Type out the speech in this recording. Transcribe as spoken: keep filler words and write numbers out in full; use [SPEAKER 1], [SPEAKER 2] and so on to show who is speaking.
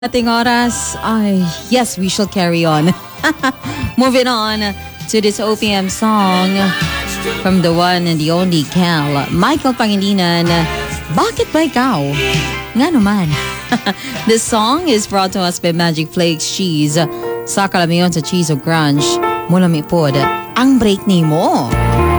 [SPEAKER 1] Ating oras, ay, yes, we shall carry on. Moving on to this O P M song from the one and the only Cal, Michael Pangilinan, Bakit Ba Ikaw? Nga naman. This song is brought to us by Magic Flakes Cheese. Sa kalamiyon sa Cheese o Crunch, mula mi pod, ang break ni mo.